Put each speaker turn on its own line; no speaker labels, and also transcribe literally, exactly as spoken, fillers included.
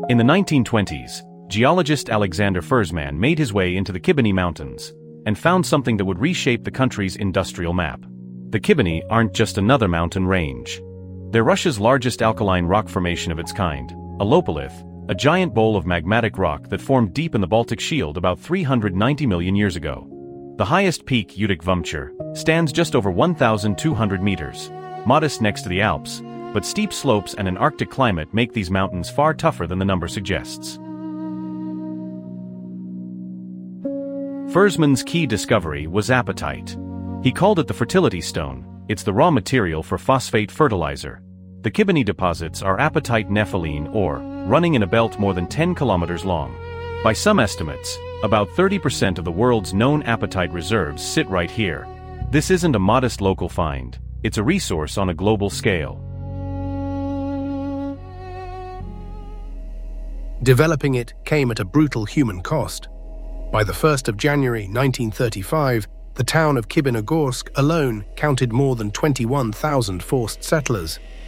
In the nineteen twenties, geologist Alexander Fersman made his way into the Kibini Mountains and found something that would reshape the country's industrial map. The Kibini aren't just another mountain range. They're Russia's largest alkaline rock formation of its kind, a lopolith, a giant bowl of magmatic rock that formed deep in the Baltic Shield about three hundred ninety million years ago. The highest peak, Utic Vumcher, stands just over one thousand two hundred meters, modest next to the Alps, but steep slopes and an Arctic climate make these mountains far tougher than the number suggests. Fersman's key discovery was apatite. He called it the fertility stone. It's the raw material for phosphate fertilizer. The Kibini deposits are apatite nepheline ore, running in a belt more than ten kilometers long. By some estimates, about thirty percent of the world's known apatite reserves sit right here. This isn't a modest local find, it's a resource on a global scale.
Developing it came at a brutal human cost. By the first of January nineteen thirty-five, the town of Kibinogorsk alone counted more than twenty-one thousand forced settlers,